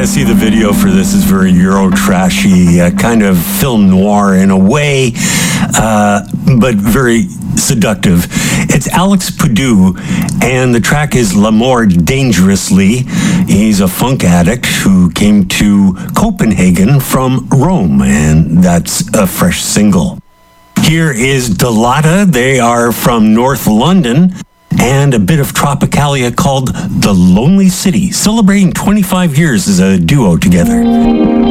gotta see the video for this. Is very Euro trashy, kind of film noir in a way, but very seductive. It's Alex Pudou, and the track is L'amour dangerously. He's a funk addict who came to Copenhagen from Rome, and that's a fresh single. Here is Delata. They are from North London, and a bit of Tropicalia called The Lonely City, celebrating 25 years as a duo together.